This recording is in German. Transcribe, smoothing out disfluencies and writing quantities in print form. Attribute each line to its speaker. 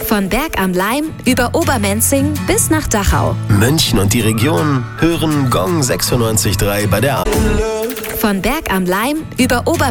Speaker 1: Von Berg am Laim über Obermenzing bis nach Dachau.
Speaker 2: München und die Region hören Gong 96.3 bei der
Speaker 1: Von Berg am Laim über Obermenzing